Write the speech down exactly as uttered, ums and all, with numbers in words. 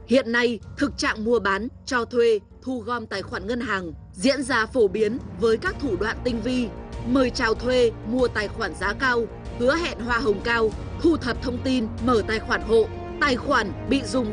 Hiện nay, thực trạng mua bán, cho thuê, thu gom tài khoản ngân hàng diễn ra phổ biến với các thủ đoạn tinh vi, mời chào thuê, mua tài khoản giá cao, hứa hẹn hoa hồng cao, thu thập thông tin, mở tài khoản hộ, tài khoản bị dùng